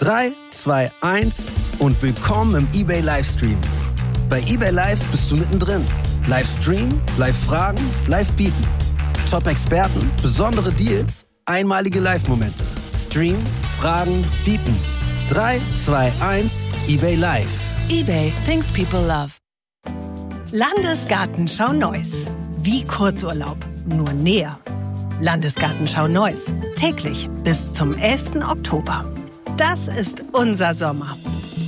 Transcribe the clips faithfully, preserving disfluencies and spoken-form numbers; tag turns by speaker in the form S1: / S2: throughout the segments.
S1: drei, zwei, eins und willkommen im eBay Livestream. Bei eBay Live bist du mittendrin. Livestream, Live-Fragen, Live-Bieten. Top-Experten, besondere Deals, einmalige Live-Momente. Stream, Fragen, Bieten. drei, zwei, eins, eBay Live.
S2: eBay, things people love.
S3: Landesgartenschau Neuss. Wie Kurzurlaub, nur näher. Landesgartenschau Neuss. Täglich bis zum elften Oktober. Das ist unser Sommer.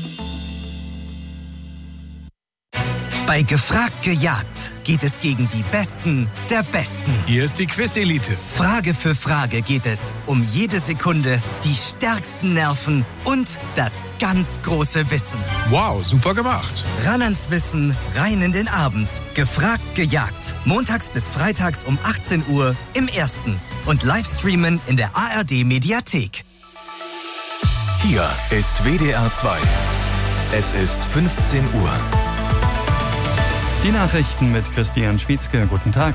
S4: Bei Gefragt gejagt geht es gegen die Besten der Besten.
S5: Hier ist die Quiz-Elite.
S4: Frage für Frage geht es um jede Sekunde, die stärksten Nerven und das ganz große Wissen.
S5: Wow, super gemacht.
S4: Ran ans Wissen, rein in den Abend. Gefragt gejagt. Montags bis freitags um achtzehn Uhr im Ersten. Und Livestreamen in der A R D-Mediathek.
S6: Hier ist W D R zwei. Es ist fünfzehn Uhr.
S7: Die Nachrichten mit Christian Schwietzke. Guten Tag.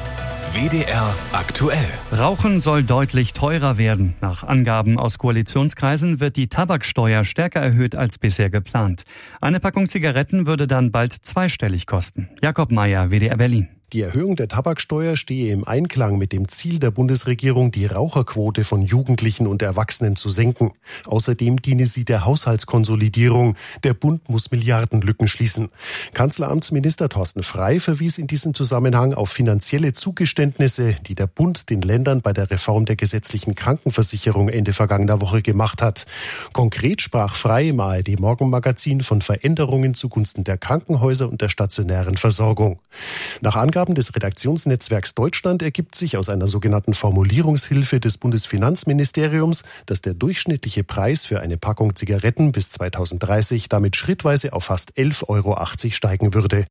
S6: W D R aktuell.
S7: Rauchen soll deutlich teurer werden. Nach Angaben aus Koalitionskreisen wird die Tabaksteuer stärker erhöht als bisher geplant. Eine Packung Zigaretten würde dann bald zweistellig kosten. Jakob Mayer, W D R Berlin.
S8: Die Erhöhung der Tabaksteuer stehe im Einklang mit dem Ziel der Bundesregierung, die Raucherquote von Jugendlichen und Erwachsenen zu senken. Außerdem diene sie der Haushaltskonsolidierung. Der Bund muss Milliardenlücken schließen. Kanzleramtsminister Thorsten Frey verwies in diesem Zusammenhang auf finanzielle Zugeständnisse, die der Bund den Ländern bei der Reform der gesetzlichen Krankenversicherung Ende vergangener Woche gemacht hat. Konkret sprach Frey im A R D-Morgenmagazin von Veränderungen zugunsten der Krankenhäuser und der stationären Versorgung. Nach Angaben des Redaktionsnetzwerks Deutschland ergibt sich aus einer sogenannten Formulierungshilfe des Bundesfinanzministeriums, dass der durchschnittliche Preis für eine Packung Zigaretten bis zweitausenddreißig damit schrittweise auf fast elf Euro achtzig steigen würde.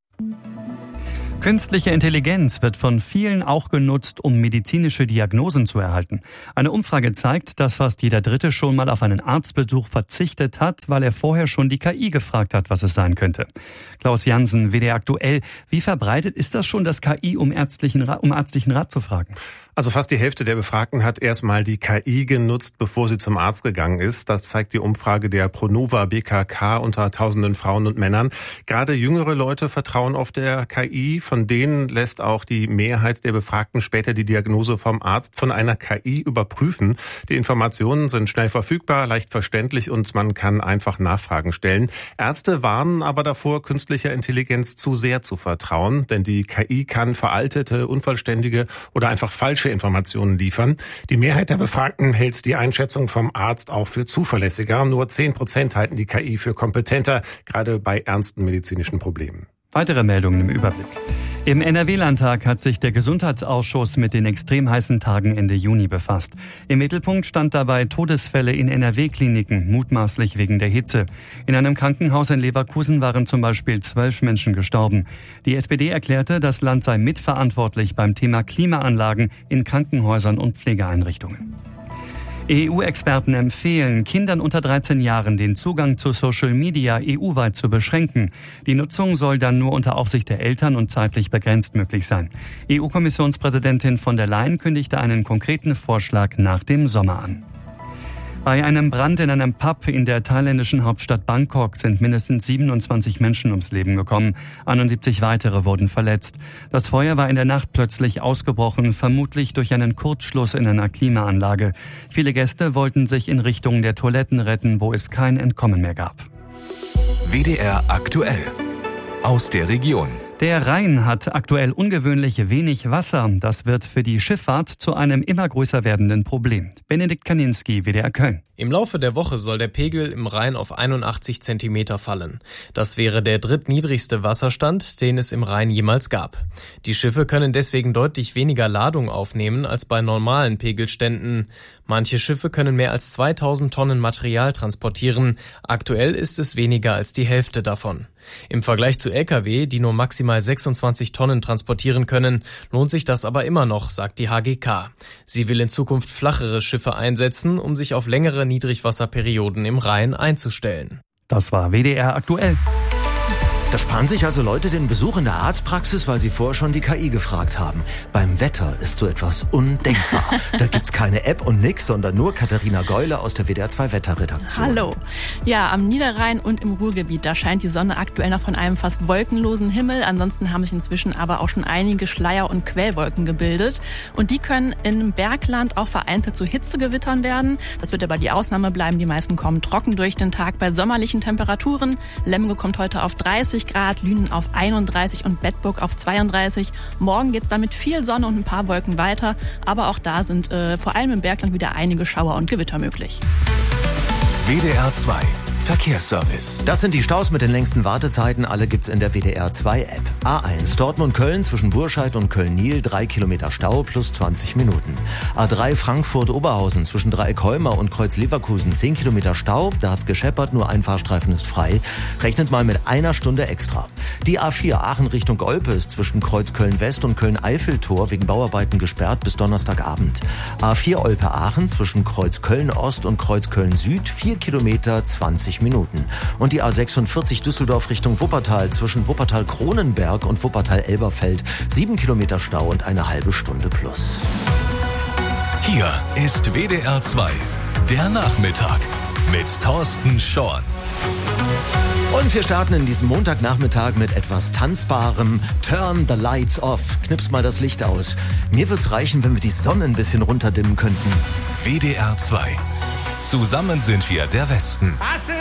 S7: Künstliche Intelligenz wird von vielen auch genutzt, um medizinische Diagnosen zu erhalten. Eine Umfrage zeigt, dass fast jeder Dritte schon mal auf einen Arztbesuch verzichtet hat, weil er vorher schon die K I gefragt hat, was es sein könnte. Klaus Jansen, W D R aktuell. Wie verbreitet ist das schon, das K I, um ärztlichen, um ärztlichen Rat zu fragen?
S9: Also fast die Hälfte der Befragten hat erstmal die K I genutzt, bevor sie zum Arzt gegangen ist. Das zeigt die Umfrage der Pronova B K K unter tausenden Frauen und Männern. Gerade jüngere Leute vertrauen auf der K I. Von denen lässt auch die Mehrheit der Befragten später die Diagnose vom Arzt von einer K I überprüfen. Die Informationen sind schnell verfügbar, leicht verständlich und man kann einfach Nachfragen stellen. Ärzte warnen aber davor, künstlicher Intelligenz zu sehr zu vertrauen, denn die K I kann veraltete, unvollständige oder einfach falsche Informationen liefern. Die Mehrheit der Befragten hält die Einschätzung vom Arzt auch für zuverlässiger. Nur zehn Prozent halten die K I für kompetenter, gerade bei ernsten medizinischen Problemen.
S7: Weitere Meldungen im Überblick. Im N R W-Landtag hat sich der Gesundheitsausschuss mit den extrem heißen Tagen Ende Juni befasst. Im Mittelpunkt stand dabei Todesfälle in N R W-Kliniken, mutmaßlich wegen der Hitze. In einem Krankenhaus in Leverkusen waren zum Beispiel zwölf Menschen gestorben. Die S P D erklärte, das Land sei mitverantwortlich beim Thema Klimaanlagen in Krankenhäusern und Pflegeeinrichtungen. E U-Experten empfehlen, Kindern unter dreizehn Jahren den Zugang zu Social Media E U-weit zu beschränken. Die Nutzung soll dann nur unter Aufsicht der Eltern und zeitlich begrenzt möglich sein. E U-Kommissionspräsidentin von der Leyen kündigte einen konkreten Vorschlag nach dem Sommer an. Bei einem Brand in einem Pub in der thailändischen Hauptstadt Bangkok sind mindestens siebenundzwanzig Menschen ums Leben gekommen. einundsiebzig weitere wurden verletzt. Das Feuer war in der Nacht plötzlich ausgebrochen, vermutlich durch einen Kurzschluss in einer Klimaanlage. Viele Gäste wollten sich in Richtung der Toiletten retten, wo es kein Entkommen mehr gab.
S6: W D R aktuell. Aus der Region.
S7: Der Rhein hat aktuell ungewöhnlich wenig Wasser. Das wird für die Schifffahrt zu einem immer größer werdenden Problem. Benedikt Kaninski, W D R Köln.
S10: Im Laufe der Woche soll der Pegel im Rhein auf einundachtzig Zentimeter fallen. Das wäre der drittniedrigste Wasserstand, den es im Rhein jemals gab. Die Schiffe können deswegen deutlich weniger Ladung aufnehmen als bei normalen Pegelständen. Manche Schiffe können mehr als zweitausend Tonnen Material transportieren. Aktuell ist es weniger als die Hälfte davon. Im Vergleich zu L K W, die nur maximal sechsundzwanzig Tonnen transportieren können, lohnt sich das aber immer noch, sagt die H G K. Sie will in Zukunft flachere Schiffe einsetzen, um sich auf längere Niedrigwasserperioden im Rhein einzustellen.
S7: Das war W D R aktuell.
S11: Da sparen sich also Leute den Besuch in der Arztpraxis, weil sie vorher schon die K I gefragt haben. Beim Wetter ist so etwas undenkbar. Da gibt's keine App und nix, sondern nur Katharina Geule aus der W D R zwei Wetterredaktion.
S12: Hallo. Ja, am Niederrhein und im Ruhrgebiet, da scheint die Sonne aktuell noch von einem fast wolkenlosen Himmel. Ansonsten haben sich inzwischen aber auch schon einige Schleier- und Quellwolken gebildet. Und die können im Bergland auch vereinzelt zu Hitzegewittern werden. Das wird aber die Ausnahme bleiben. Die meisten kommen trocken durch den Tag bei sommerlichen Temperaturen. Lemgo kommt heute auf dreißig Grad, Lünen auf einunddreißig und Bedburg auf zweiunddreißig. Morgen geht's dann mit viel Sonne und ein paar Wolken weiter. Aber auch da sind äh, vor allem im Bergland wieder einige Schauer und Gewitter möglich.
S6: W D R zwei Verkehrsservice.
S11: Das sind die Staus mit den längsten Wartezeiten. Alle gibt's in der W D R zwei App. A eins Dortmund-Köln zwischen Burscheid und Köln-Nil. Drei Kilometer Stau plus zwanzig Minuten. A drei Frankfurt-Oberhausen zwischen Dreieck-Holmer und Kreuz-Leverkusen. Zehn Kilometer Stau. Da hat's gescheppert. Nur ein Fahrstreifen ist frei. Rechnet mal mit einer Stunde extra. Die A vier Aachen Richtung Olpe ist zwischen Kreuz Köln-West und Köln-Eiffeltor wegen Bauarbeiten gesperrt bis Donnerstagabend. A vier Olpe-Aachen zwischen Kreuz Köln-Ost und Kreuz Köln-Süd. Vier Kilometer zwanzig Minuten. Und die A sechsundvierzig Düsseldorf Richtung Wuppertal zwischen Wuppertal-Kronenberg und Wuppertal-Elberfeld. Sieben Kilometer Stau und eine halbe Stunde plus.
S6: Hier ist W D R zwei, der Nachmittag mit Thorsten Schorn.
S11: Und wir starten in diesem Montagnachmittag mit etwas Tanzbarem. Turn the lights off. Knips mal das Licht aus. Mir wird's reichen, wenn wir die Sonne ein bisschen runterdimmen könnten.
S6: W D R zwei. Zusammen sind wir der Westen.